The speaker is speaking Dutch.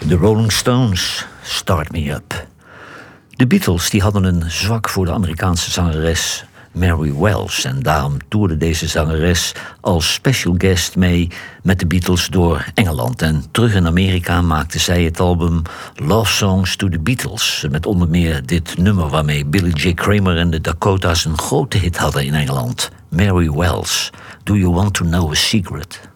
De Rolling Stones, Start Me Up. De Beatles die hadden een zwak voor de Amerikaanse zangeres Mary Wells. En daarom toerde deze zangeres als special guest mee met de Beatles door Engeland. En terug in Amerika maakte zij het album Love Songs to the Beatles. Met onder meer dit nummer waarmee Billy J. Kramer en de Dakotas een grote hit hadden in Engeland. Mary Wells, Do You Want to Know a Secret?